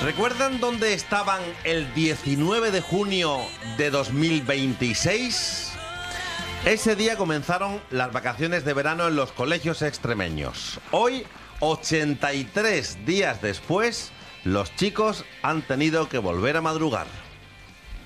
¿Recuerdan dónde estaban el 19 de junio de 2026? Ese día comenzaron las vacaciones de verano en los colegios extremeños. Hoy, 83 días después, los chicos han tenido que volver a madrugar.